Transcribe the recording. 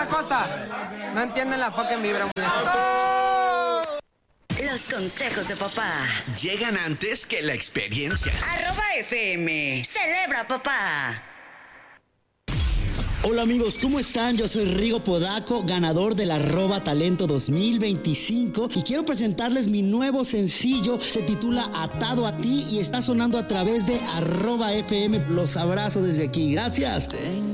una cosa. No entienden la fucking vibra, muñeco. Los consejos de papá llegan antes que la experiencia. @FM. Celebra, papá. Hola amigos, ¿cómo están? Yo soy Rigo Podaco, ganador del @talento 2025 y quiero presentarles mi nuevo sencillo. Se titula Atado a ti y está sonando a través de @FM. Los abrazo desde aquí. Gracias.